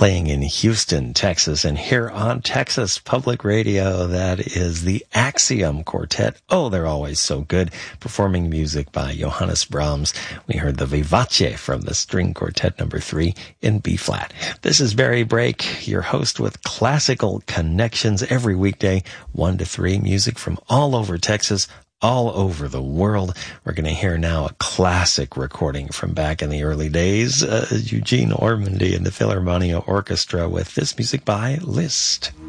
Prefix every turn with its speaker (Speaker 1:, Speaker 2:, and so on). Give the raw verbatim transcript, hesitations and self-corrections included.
Speaker 1: playing in Houston, Texas. And here on Texas Public Radio, that is the Axiom Quartet. Oh, they're always so good. Performing music by Johannes Brahms. We heard the Vivace from the String Quartet number three in B-flat. This is Barry Brake, your host with Classical Connections every weekday, one to three, music from all over Texas, all over the world. We're going to hear now a classic recording from back in the early days, uh, Eugene Ormandy and the Philharmonia Orchestra with this music by Liszt.